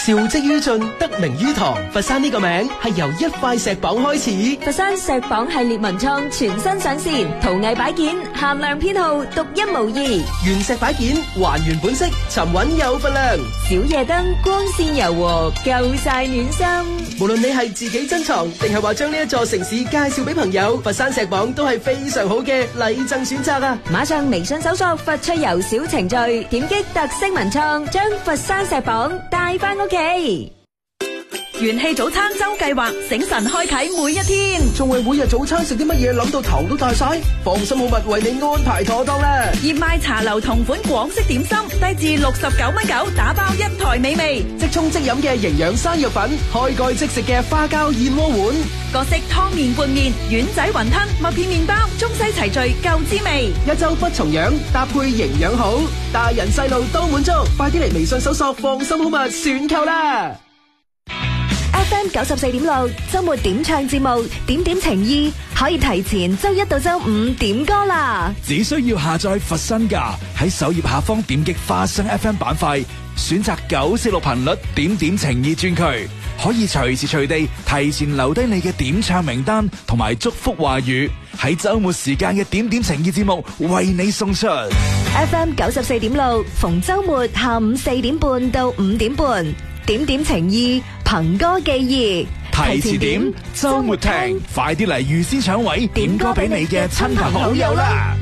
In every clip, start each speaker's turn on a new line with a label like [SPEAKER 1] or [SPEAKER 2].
[SPEAKER 1] 韶跡於盡，得名於堂。佛山呢個名係由一塊石榜開始。
[SPEAKER 2] 佛山石榜系列文創全新上線，陶藝擺件限量編號，獨一無二。
[SPEAKER 1] 原石擺件還原本色，沉穩有份量。
[SPEAKER 2] 小夜燈光線柔和，夠晒暖心。
[SPEAKER 1] 無論你係自己珍藏，定係話將呢一座城市介紹俾朋友，佛山石榜都係非常好嘅禮贈選擇啊！
[SPEAKER 2] 馬上微信搜索佛出遊小程序，點擊特色文創，將佛山石榜帶翻屋企。
[SPEAKER 3] 元氣早餐周計劃，醒神開啟每一天。
[SPEAKER 1] 仲為每日早餐食啲乜嘢諗到頭都大晒？放心好物為你安排妥當啦！
[SPEAKER 3] 熱賣茶樓同款廣式點心，低至69.9，打包一台美味。
[SPEAKER 1] 即沖即飲嘅營養山藥粉，開蓋即食嘅花膠燕窩碗，
[SPEAKER 3] 各式湯麵拌麵、丸仔雲吞、麥片麵包，中西齊聚夠滋味。
[SPEAKER 1] 一周不重樣，搭配營養好，大人細路都滿足。快啲嚟微信搜索放心好物選購啦
[SPEAKER 2] ！FM 94.6周末點唱節目，點點情意可以提前周一到周五點歌啦！
[SPEAKER 4] 只需要下載佛山架，喺首頁下方點擊花生 FM 版塊，選擇946頻率點點情意專區，可以隨時隨地提前留低你嘅點唱名單同埋祝福話語，喺周末時間嘅點點情意節目為你送出。
[SPEAKER 2] FM 94.6逢周末下午4點半到5點半，點點情意，憑歌寄意，
[SPEAKER 4] 提前點，周末聽，快啲嚟預先搶位，點歌俾你嘅親朋好友啦！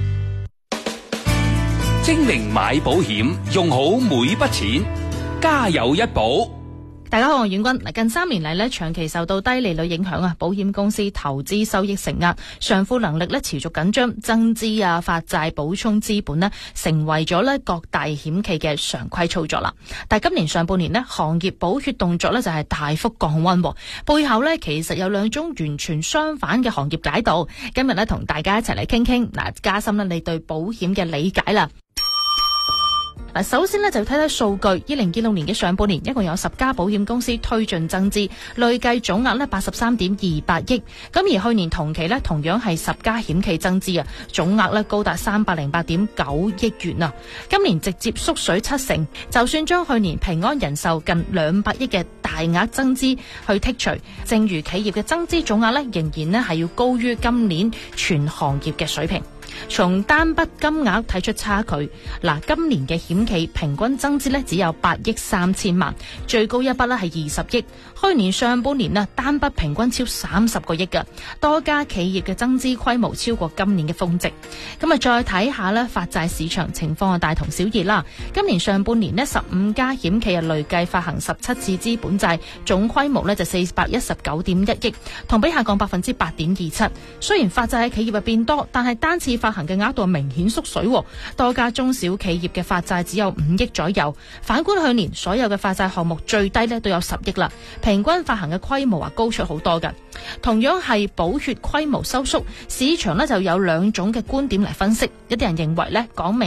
[SPEAKER 5] 精明買保險，用好每筆錢，家有一保。
[SPEAKER 6] 大家好，我係阮君。近3年嚟咧，長期受到低利率影響啊，保險公司投資收益承壓，償付能力咧持續緊張，增資啊、發債補充資本咧，成為咗咧各大險企嘅常規操作啦。但係今年上半年咧，行業補血動作咧就係大幅降溫，背後咧其實有2種完全相反嘅行業解讀。今日咧同大家一齊嚟傾傾，嗱，加深咧你對保險嘅理解啦。首先呢，就睇睇數據，2026年嘅上半年一共有10家保險公司推進增資，累計總額呢83.28億。咁而去年同期呢，同樣係10家險企增資啊，總額呢高達308.9億元啊。今年直接縮水70%，就算將去年平安人壽近200億嘅大額增資去剔除，正如企業嘅增資總額呢，仍然呢係要高於今年全行業嘅水平。從單筆金額睇出差距，今年嘅險企平均增資只有8億3千萬，最高一筆係20億。去年上半年單筆平均超30個億嘅，多家企業嘅增資規模超過今年嘅峰值。咁再睇下發債市場情況大同小異啦。今年上半年15家險企累計發行17次資本債，總規模就419.1億，同比下降8.27%。雖然發債喺企業入變多，但係單次發行嘅額度明顯縮水，多家中小企業嘅發債只有5億左右。反觀去年所有嘅發債項目最低都有10億啦，平均發行嘅規模高出好多㗎。同樣係保血規模收縮，市場就有2種嘅觀點嚟分析。一啲人認為講明